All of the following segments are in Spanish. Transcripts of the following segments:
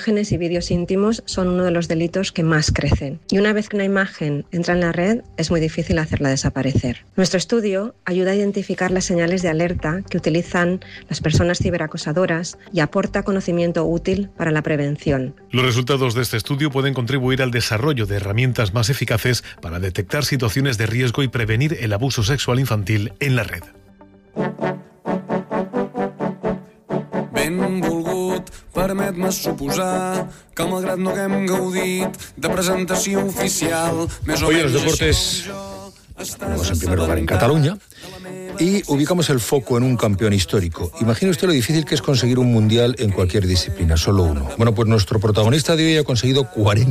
imágenes y vídeos íntimos son uno de los delitos que más crecen. Y una vez que una imagen entra en la red, es muy difícil hacerla desaparecer. Nuestro estudio ayuda a identificar las señales de alerta que utilizan las personas ciberacosadoras y aporta conocimiento útil para la prevención. Los resultados de este estudio pueden contribuir al desarrollo de herramientas más eficaces para detectar situaciones de riesgo y prevenir el abuso sexual infantil en la red. Benvolgut, permet-me suposar que malgrat no haguem gaudit de presentació oficial... Hoy en los deportes tenemos en primer lugar en Cataluña y ubicamos el foco en un campeón histórico. Imagine usted lo difícil que es conseguir un mundial en cualquier disciplina, solo uno. Bueno, pues nuestro protagonista de hoy ha conseguido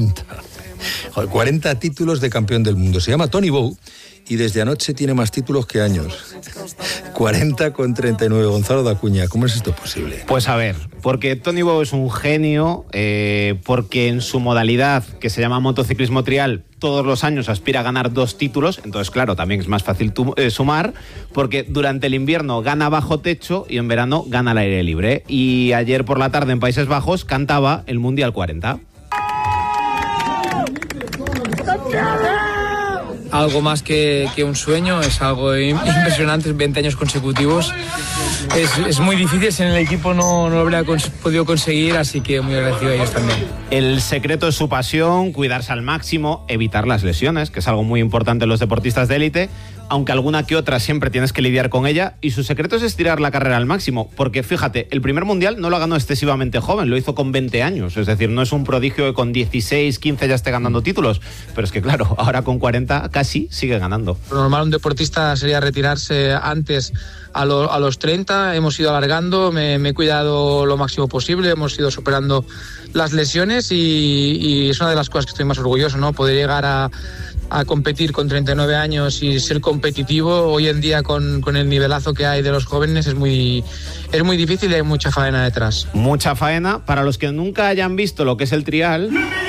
40 títulos de campeón del mundo. Se llama Toni Bou y desde anoche tiene más títulos que años. 40 con 39. Gonzalo Dacuña, ¿cómo es esto posible? Pues a ver, porque Toni Bou es un genio, porque en su modalidad, que se llama motociclismo trial, todos los años aspira a ganar 2 títulos, entonces claro, también es más fácil sumar, porque durante el invierno gana bajo techo y en verano gana al aire libre. Y ayer por la tarde en Países Bajos cantaba el Mundial 40. Algo más que un sueño, es algo impresionante, 20 años consecutivos. Es muy difícil, si en el equipo no lo habría podido conseguir, así que muy agradecido a ellos también. El secreto es su pasión, cuidarse al máximo, evitar las lesiones, que es algo muy importante en los deportistas de élite, aunque alguna que otra siempre tienes que lidiar con ella, y su secreto es estirar la carrera al máximo, porque fíjate, el primer mundial no lo ganó excesivamente joven, lo hizo con 20 años, es decir, no es un prodigio que con 16, 15 ya esté ganando títulos, pero es que claro, ahora con 40 casi sigue ganando. Lo normal un deportista sería retirarse antes a los 30, hemos ido alargando, me he cuidado lo máximo posible, hemos ido superando las lesiones y es una de las cosas que estoy más orgulloso, ¿no? Poder llegar a competir con 39 años y ser competitivo hoy en día con el nivelazo que hay de los jóvenes es muy difícil y hay mucha faena detrás. Mucha faena. Para los que nunca hayan visto lo que es el trial,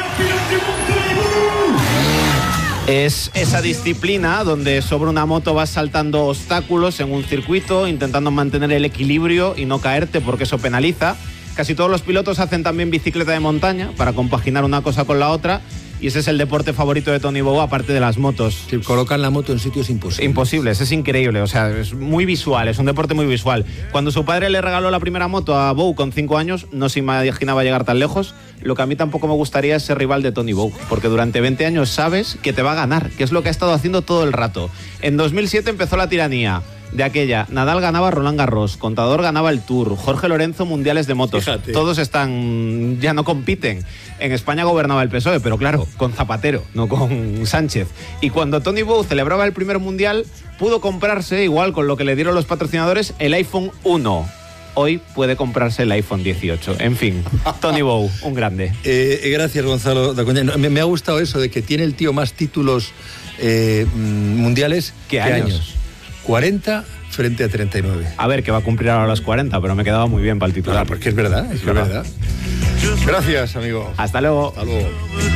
es esa disciplina donde sobre una moto vas saltando obstáculos en un circuito, intentando mantener el equilibrio y no caerte porque eso penaliza. Casi todos los pilotos hacen también bicicleta de montaña para compaginar una cosa con la otra. Y ese es el deporte favorito de Toni Bou, aparte de las motos. Si colocan la moto en sitios imposibles. Imposibles, es increíble, o sea, es muy visual, es un deporte muy visual. Cuando su padre le regaló la primera moto a Bou con 5 años, no se imaginaba llegar tan lejos. Lo que a mí tampoco me gustaría es ser rival de Toni Bou, porque durante 20 años sabes que te va a ganar, que es lo que ha estado haciendo todo el rato. En 2007 empezó la tiranía de aquella. Nadal ganaba Roland Garros, Contador ganaba el Tour, Jorge Lorenzo mundiales de motos. Fíjate. Todos ya no compiten. En España gobernaba el PSOE, pero claro, con Zapatero, no con Sánchez. Y cuando Toni Bou celebraba el primer mundial, pudo comprarse, igual con lo que le dieron los patrocinadores, el iPhone 1. Hoy puede comprarse el iPhone 18. En fin, Toni Bou, un grande. Gracias, Gonzalo Dacuña. Me ha gustado eso de que tiene el tío más títulos mundiales que años. 40 frente a 39. A ver, que va a cumplir ahora los 40, pero me quedaba muy bien para el titular. Porque es verdad, es verdad. Gracias, amigo. Hasta luego. Hasta luego.